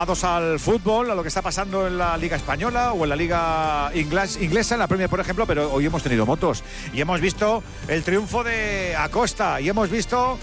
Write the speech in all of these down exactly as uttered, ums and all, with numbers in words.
al fútbol, a lo que está pasando en la Liga Española o en la Liga Inglesa, en la Premier, por ejemplo, pero hoy hemos tenido motos y hemos visto el triunfo de Acosta y hemos visto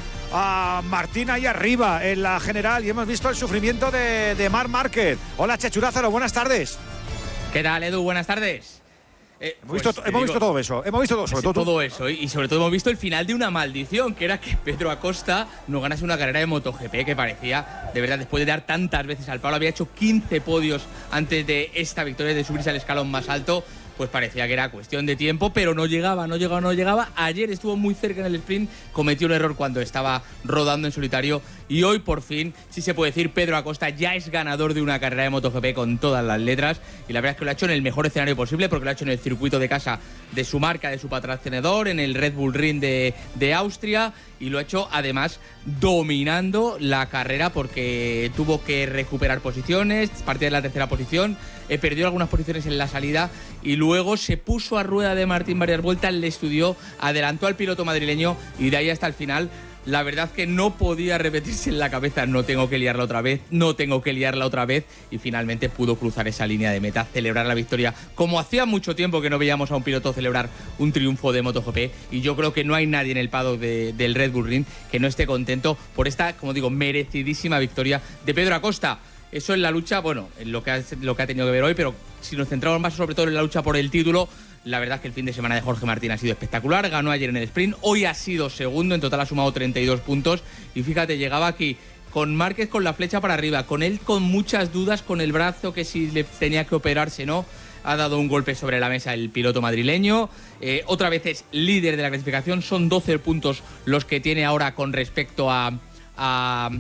a Martín ahí arriba en la general y hemos visto el sufrimiento de, de Marc Márquez. Hola, Chechu Lázaro, buenas tardes. ¿Qué tal, Edu? Buenas tardes. Eh, hemos visto, pues, hemos digo, visto todo eso, hemos visto todo, sobre todo, todo eso y sobre todo hemos visto el final de una maldición, que era que Pedro Acosta no ganase una carrera de MotoGP, que parecía, de verdad, después de dar tantas veces al palo, había hecho quince podios antes de esta victoria, de subirse al escalón más alto, pues parecía que era cuestión de tiempo, pero no llegaba, no llegaba, no llegaba. Ayer estuvo muy cerca en el sprint, cometió un error cuando estaba rodando en solitario y hoy por fin, sí se puede decir, Pedro Acosta ya es ganador de una carrera de MotoGP con todas las letras y la verdad es que lo ha hecho en el mejor escenario posible porque lo ha hecho en el circuito de casa de su marca, de su patrocinador, en el Red Bull Ring de, de Austria, y lo ha hecho además dominando la carrera porque tuvo que recuperar posiciones, partía de la tercera posición, eh, perdió algunas posiciones en la salida y luego se puso a rueda de Martín varias vueltas, le estudió, adelantó al piloto madrileño y de ahí hasta el final. La verdad que no podía repetirse en la cabeza, no tengo que liarla otra vez, no tengo que liarla otra vez, y finalmente pudo cruzar esa línea de meta, celebrar la victoria, como hacía mucho tiempo que no veíamos a un piloto celebrar un triunfo de MotoGP, y yo creo que no hay nadie en el paddock de, del Red Bull Ring que no esté contento por esta, como digo, merecidísima victoria de Pedro Acosta. Eso en la lucha, bueno, en lo que ha, lo que ha tenido que ver hoy, pero si nos centramos más sobre todo en la lucha por el título, la verdad es que el fin de semana de Jorge Martín ha sido espectacular, ganó ayer en el sprint, hoy ha sido segundo, en total ha sumado treinta y dos puntos y fíjate, llegaba aquí con Márquez con la flecha para arriba, con él con muchas dudas, con el brazo que si le tenía que operarse no, ha dado un golpe sobre la mesa el piloto madrileño, eh, otra vez es líder de la clasificación, son doce puntos los que tiene ahora con respecto a... a,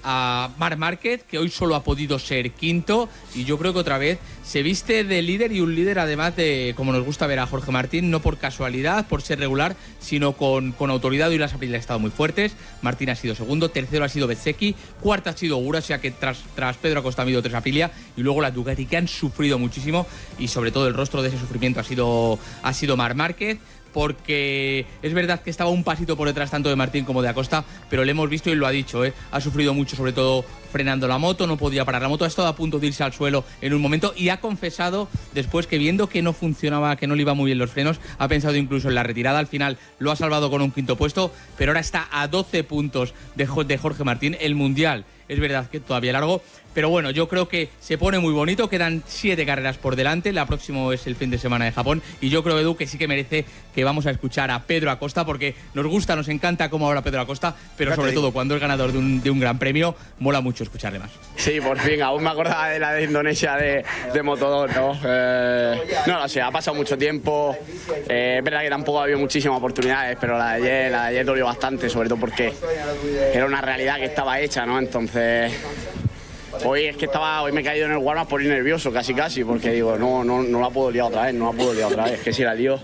a Marc Márquez, que hoy solo ha podido ser quinto, y yo creo que otra vez se viste de líder, y un líder además de, como nos gusta ver a Jorge Martín, no por casualidad, por ser regular, sino con, con autoridad. Hoy las Aprilia han estado muy fuertes. Martín ha sido segundo, tercero ha sido Bezzecchi, cuarta ha sido Ogura, o sea que tras, tras Pedro Acosta ha habido tres Aprilia, y luego las Ducati, que han sufrido muchísimo, y sobre todo el rostro de ese sufrimiento ha sido, ha sido Marc Márquez, porque es verdad que estaba un pasito por detrás tanto de Martín como de Acosta, pero le hemos visto y lo ha dicho, ¿eh? Ha sufrido mucho, sobre todo frenando la moto, no podía parar la moto, ha estado a punto de irse al suelo en un momento y ha confesado después que viendo que no funcionaba, que no le iba muy bien los frenos, ha pensado incluso en la retirada. Al final lo ha salvado con un quinto puesto, pero ahora está a doce puntos de Jorge Martín. El Mundial es verdad que todavía largo, pero bueno, yo creo que se pone muy bonito, quedan siete carreras por delante, la próxima es el fin de semana de Japón, y yo creo, Edu, que sí que merece que vamos a escuchar a Pedro Acosta, porque nos gusta, nos encanta cómo habla Pedro Acosta, pero sobre todo cuando es ganador de un, de un gran premio, mola mucho escucharle más. Sí, por fin, aún me acordaba de la de Indonesia de, de Moto dos, ¿no? Eh, no, no sé, ha pasado mucho tiempo, eh, es verdad que tampoco ha habido muchísimas oportunidades, pero la de ayer, la de ayer dolió bastante, sobre todo porque era una realidad que estaba hecha, ¿no? Entonces... Hoy es que estaba, hoy me he caído en el warm-up por ir nervioso, casi casi, porque digo, no, no, no la puedo liar otra vez, no la puedo liar otra vez, que si la lío.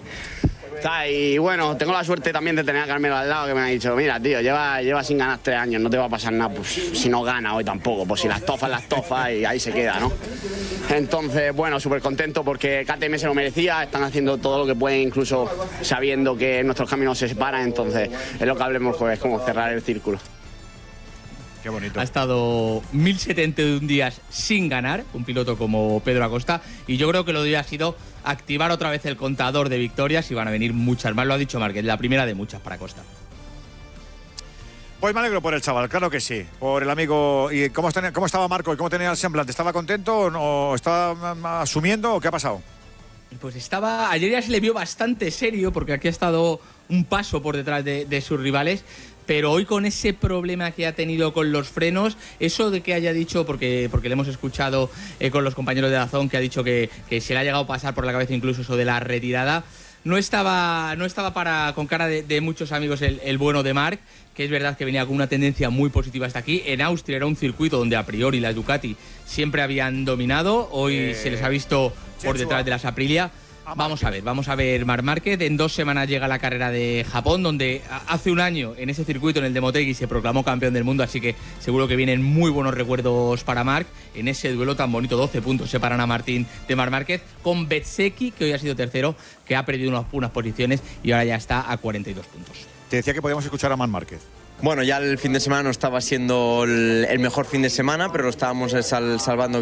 Y bueno, tengo la suerte también de tener a Carmelo al lado, que me ha dicho, mira, tío, lleva, lleva sin ganar tres años, no te va a pasar nada, pues si no gana hoy tampoco, pues si las tofas, las tofas y ahí se queda, ¿no? Entonces, bueno, súper contento porque K T M se lo merecía, están haciendo todo lo que pueden, incluso sabiendo que nuestros caminos se separan, entonces es lo que hablemos, pues, como cerrar el círculo. Qué bonito. Ha estado mil setenta y uno días sin ganar, un piloto como Pedro Acosta, y yo creo que lo de hoy ha sido activar otra vez el contador de victorias y van a venir muchas más, lo ha dicho Márquez, la primera de muchas para Acosta. Pues me alegro por el chaval, claro que sí, por el amigo. ¿Y cómo, está, cómo estaba Marco y cómo tenía el semblante? ¿Estaba contento o, no, o estaba asumiendo o qué ha pasado? Pues estaba, ayer ya se le vio bastante serio porque aquí ha estado un paso por detrás de, de sus rivales, pero hoy con ese problema que ha tenido con los frenos, eso de que haya dicho, porque, porque le hemos escuchado eh, con los compañeros de Dazón, que ha dicho que, que se le ha llegado a pasar por la cabeza incluso eso de la retirada, no estaba, no estaba para con cara de, de muchos amigos el, el bueno de Marc, que es verdad que venía con una tendencia muy positiva hasta aquí. En Austria era un circuito donde a priori las Ducati siempre habían dominado, hoy eh, se les ha visto por detrás de las Aprilia. Vamos a ver, vamos a ver Marc Márquez. En dos semanas llega la carrera de Japón, donde hace un año en ese circuito, en el de Motegi, se proclamó campeón del mundo, así que seguro que vienen muy buenos recuerdos para Marc en ese duelo tan bonito. doce puntos separan a Martín de Marc Márquez, con Bezzecchi, que hoy ha sido tercero, que ha perdido unas, unas posiciones y ahora ya está a cuarenta y dos puntos. Te decía que podíamos escuchar a Marc Márquez. Bueno, ya el fin de semana no estaba siendo el, el mejor fin de semana, pero lo estábamos sal, salvando